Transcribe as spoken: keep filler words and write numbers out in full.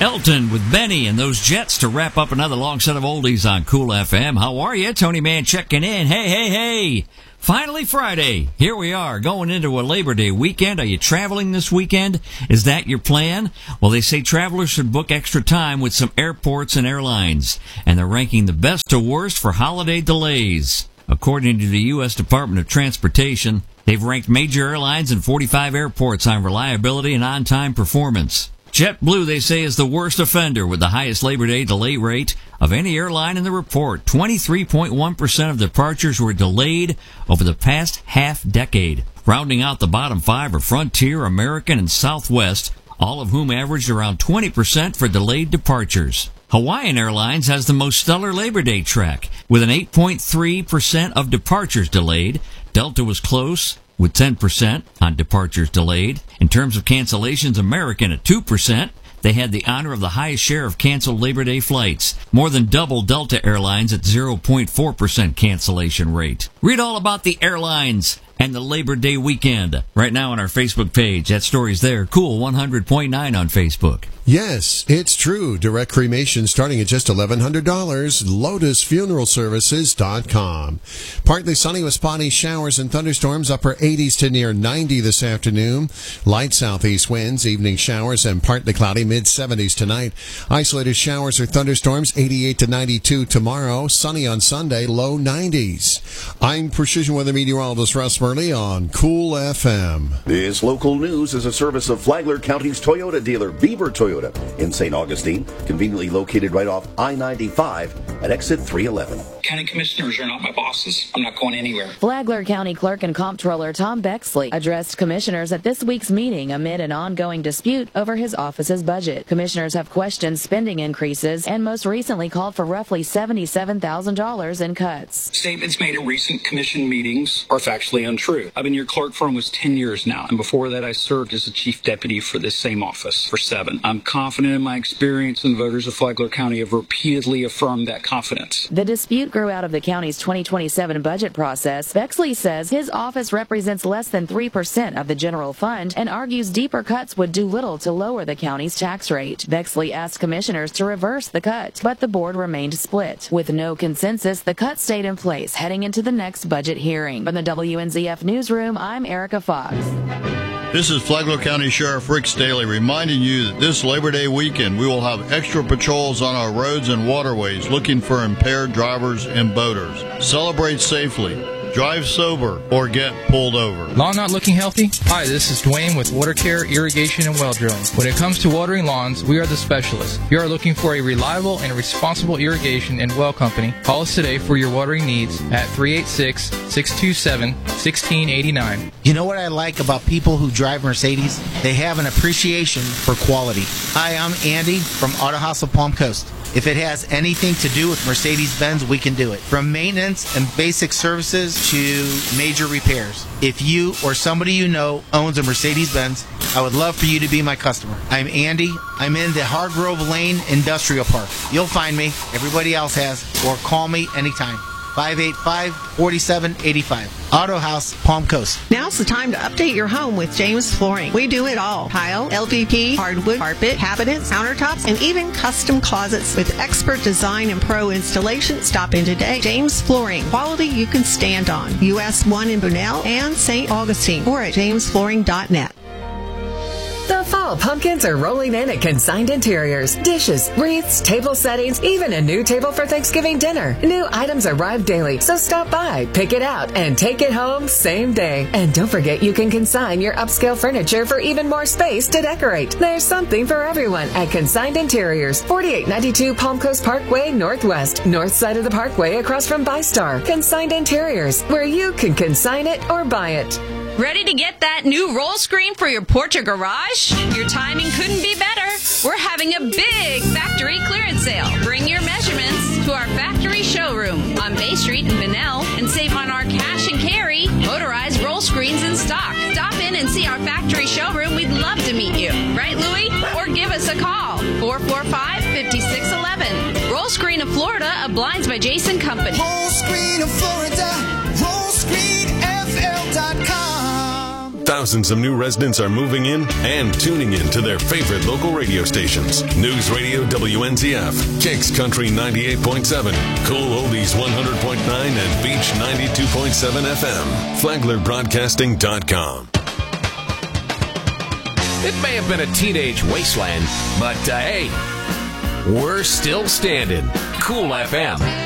Elton with Benny and those Jets to wrap up another long set of oldies on Cool F M. How are you? Tony Mann checking in. Hey, hey, hey. Finally Friday. Here we are going into a Labor Day weekend. Are you traveling this weekend? Is that your plan? Well, they say travelers should book extra time with some airports and airlines. And they're ranking the best to worst for holiday delays. According to the U S Department of Transportation, they've ranked major airlines and forty-five airports on reliability and on-time performance. JetBlue, they say, is the worst offender with the highest Labor Day delay rate of any airline in the report. twenty-three point one percent of departures were delayed over the past half-decade. Rounding out the bottom five are Frontier, American, and Southwest, all of whom averaged around twenty percent for delayed departures. Hawaiian Airlines has the most stellar Labor Day track, with an eight point three percent of departures delayed. Delta was close, with ten percent on departures delayed. In terms of cancellations, American at two percent. They had the honor of the highest share of canceled Labor Day flights, more than double Delta Airlines at zero point four percent cancellation rate. Read all about the airlines and the Labor Day weekend right now on our Facebook page. That story's there. Cool one hundred point nine on Facebook. Yes, it's true. Direct cremation starting at just eleven hundred dollars. Lotus Funeral Services dot com. Partly sunny with spotty showers and thunderstorms. Upper eighties to near ninety this afternoon. Light southeast winds, evening showers, and partly cloudy. Mid seventies tonight. Isolated showers or thunderstorms. eighty-eight to ninety-two tomorrow. Sunny on Sunday. Low nineties. I'm Precision Weather Meteorologist Russ Murley on Cool F M. This local news is a service of Flagler County's Toyota dealer, Beaver Toyota, in Saint Augustine, conveniently located right off I ninety-five at exit three eleven. County commissioners are not my bosses. I'm not going anywhere. Flagler County Clerk and Comptroller Tom Bexley addressed commissioners at this week's meeting amid an ongoing dispute over his office's budget. Commissioners have questioned spending increases and most recently called for roughly seventy-seven thousand dollars in cuts. Statements made at recent commission meetings are factually untrue. I've been your clerk for almost ten years now, and before that I served as a chief deputy for this same office for seven. I'm confident in my experience, and voters of Flagler County have repeatedly affirmed that confidence. The dispute grew out of the county's twenty twenty-seven budget process. Bexley says his office represents less than three percent of the general fund and argues deeper cuts would do little to lower the county's tax rate. Bexley asked commissioners to reverse the cut, but the board remained split. With no consensus, the cut stayed in place heading into the next budget hearing. From the W N Z F Newsroom, I'm Erica Fox. This is Flagler County Sheriff Rick Staley reminding you that this Labor Day weekend we will have extra patrols on our roads and waterways looking for impaired drivers and boaters. Celebrate safely, drive sober, or get pulled over. Lawn not looking healthy? Hi, this is Dwayne with Water Care, Irrigation, and Well Drilling. When it comes to watering lawns, we are the specialists. If you are looking for a reliable and responsible irrigation and well company, call us today for your watering needs at three eight six, six two seven, one six eight nine. You know what I like about people who drive Mercedes? They have an appreciation for quality. Hi, I'm Andy from Auto House of Palm Coast. If it has anything to do with Mercedes-Benz, we can do it. From maintenance and basic services to major repairs. If you or somebody you know owns a Mercedes-Benz, I would love for you to be my customer. I'm Andy. I'm in the Hargrove Lane Industrial Park. You'll find me. Everybody else has. Or call me anytime. five eight five, four seven eight five. Auto House, Palm Coast. Now's the time to update your home with James Flooring. We do it all. Tile, L V P, hardwood, carpet, cabinets, countertops, and even custom closets. With expert design and pro installation, stop in today. James Flooring. Quality you can stand on. U S one in Bunnell and Saint Augustine. Or at james flooring dot net. The fall pumpkins are rolling in at Consigned Interiors. Dishes, wreaths, table settings, even a new table for Thanksgiving dinner. New items arrive daily, so stop by, pick it out, and take it home same day. And don't forget you can consign your upscale furniture for even more space to decorate. There's something for everyone at Consigned Interiors, forty-eight ninety-two Palm Coast Parkway Northwest, north side of the parkway across from ByStar. Consigned Interiors, where you can consign it or buy it. Ready to get that new roll screen for your porch or garage? Your timing couldn't be better. We're having a big factory clearance sale. Bring your measurements to our factory showroom on Bay Street in Bunnell and save on our cash and carry motorized roll screens in stock. Stop in and see our factory showroom. We'd love to meet you. Right, Louie? Or give us a call. four four five, five six one one. Roll Screen of Florida, a Blinds by Jason company. Roll Screen of Florida. roll screen f l dot com. Down Thousands of new residents are moving in and tuning in to their favorite local radio stations. News Radio W N Z F, Kicks Country ninety-eight point seven, Cool Oldies one hundred point nine, and Beach ninety-two point seven F M. Flagler Broadcasting dot com. It may have been a teenage wasteland, but uh, hey, we're still standing. Cool F M.